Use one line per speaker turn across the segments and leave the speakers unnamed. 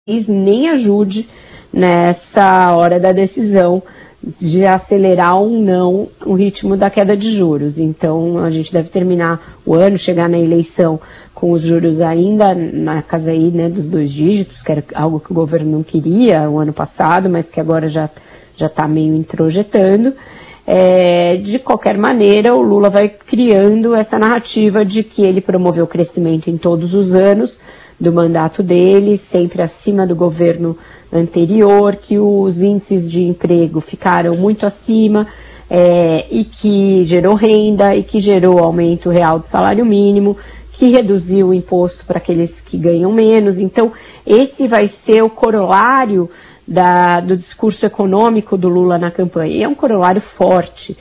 nem ajude nessa hora da decisão de acelerar ou não o ritmo da queda de juros. Então, a gente deve terminar o ano, chegar na eleição com os juros ainda na casa aí, né, dos 2 dígitos, que era algo que o governo não queria o ano passado, mas que agora já está meio introjetando. De qualquer maneira, o Lula vai criando essa narrativa de que ele promoveu o crescimento em todos os anos do mandato dele, sempre acima do governo anterior, que os índices de emprego ficaram muito acima, e que gerou renda, e que gerou aumento real do salário mínimo, que reduziu o imposto para aqueles que ganham menos. Então, esse vai ser o corolário do discurso econômico do Lula na campanha. E é um corolário forte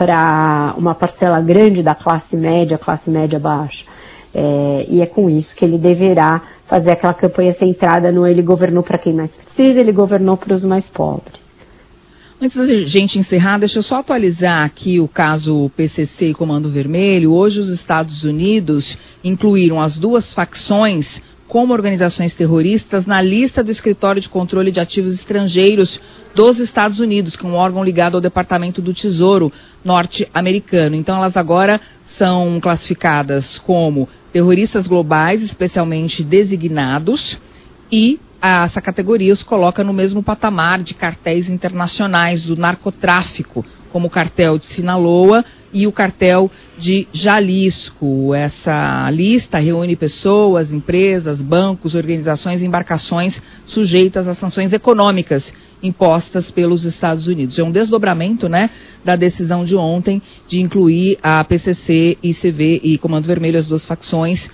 para uma parcela grande da classe média baixa. E é com isso que ele deverá fazer aquela campanha centrada no ele governou para quem mais precisa, ele governou para os mais pobres.
Antes da gente encerrar, deixa eu só atualizar aqui o caso PCC e Comando Vermelho. Hoje os Estados Unidos incluíram as 2 facções como organizações terroristas na lista do Escritório de Controle de Ativos Estrangeiros dos Estados Unidos, que é um órgão ligado ao Departamento do Tesouro norte-americano. Então elas agora são classificadas como terroristas globais, especialmente designados, e essa categoria os coloca no mesmo patamar de cartéis internacionais do narcotráfico, como o cartel de Sinaloa e o cartel de Jalisco. Essa lista reúne pessoas, empresas, bancos, organizações e embarcações sujeitas a sanções econômicas impostas pelos Estados Unidos. É um desdobramento, né, da decisão de ontem de incluir a PCC, ICV e Comando Vermelho, as 2 facções,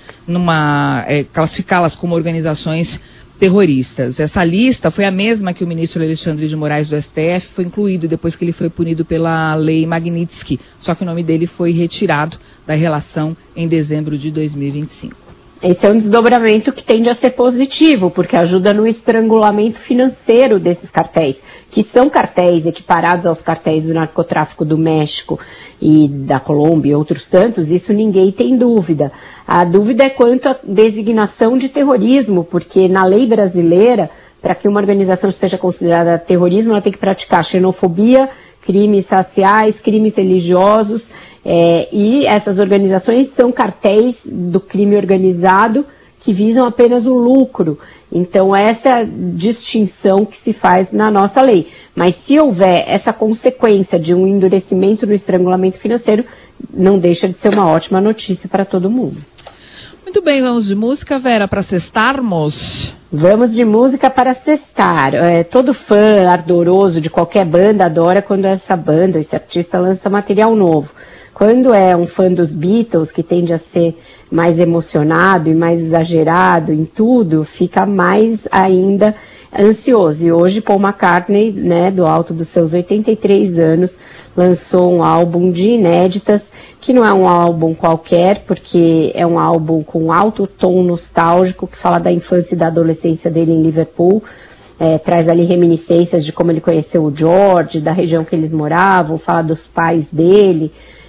classificá-las como organizações terroristas. Essa lista foi a mesma que o ministro Alexandre de Moraes do STF foi incluído depois que ele foi punido pela lei Magnitsky, só que o nome dele foi retirado da relação em dezembro de 2025.
Esse é um desdobramento que tende a ser positivo, porque ajuda no estrangulamento financeiro desses cartéis, que são cartéis equiparados aos cartéis do narcotráfico do México e da Colômbia e outros tantos, isso ninguém tem dúvida. A dúvida é quanto à designação de terrorismo, porque na lei brasileira, para que uma organização seja considerada terrorismo, ela tem que praticar xenofobia, crimes raciais, crimes religiosos, e essas organizações são cartéis do crime organizado que visam apenas o lucro. Então, essa é a distinção que se faz na nossa lei. Mas se houver essa consequência de um endurecimento no estrangulamento financeiro, não deixa de ser uma ótima notícia para todo mundo.
Muito bem, vamos de música, Vera, para sextarmos?
Vamos de música para sextar. Todo fã ardoroso de qualquer banda adora quando essa banda, esse artista lança material novo. Quando é um fã dos Beatles, que tende a ser mais emocionado e mais exagerado em tudo, fica mais ainda ansioso. E hoje Paul McCartney, né, do alto dos seus 83 anos, lançou um álbum de inéditas, que não é um álbum qualquer, porque é um álbum com alto tom nostálgico, que fala da infância e da adolescência dele em Liverpool, traz ali reminiscências de como ele conheceu o George, da região que eles moravam, fala dos pais dele.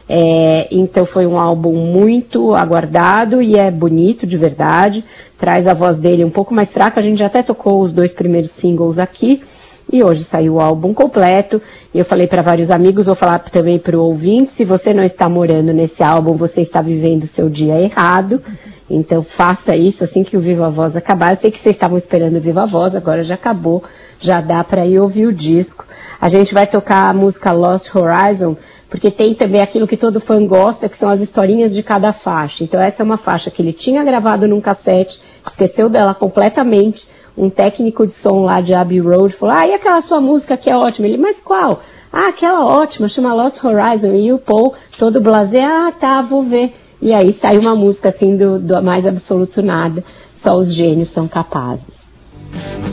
Então foi um álbum muito aguardado e é bonito de verdade, traz a voz dele um pouco mais fraca, a gente já até tocou os 2 primeiros singles aqui, e hoje saiu o álbum completo. E eu falei para vários amigos, vou falar também para o ouvinte, se você não está morando nesse álbum, você está vivendo o seu dia errado, então faça isso assim que o Viva Voz acabar. Eu sei que vocês estavam esperando o Viva Voz, agora já acabou, já dá para ir ouvir o disco. A gente vai tocar a música Lost Horizon, porque tem também aquilo que todo fã gosta, que são as historinhas de cada faixa. Então essa é uma faixa que ele tinha gravado num cassete, esqueceu dela completamente. Um técnico de som lá de Abbey Road falou, e aquela sua música que é ótima? Ele, mas qual? Aquela ótima, chama Lost Horizon. E o Paul, todo blasé, tá, vou ver. E aí sai uma música assim do mais absoluto nada, só os gênios são capazes.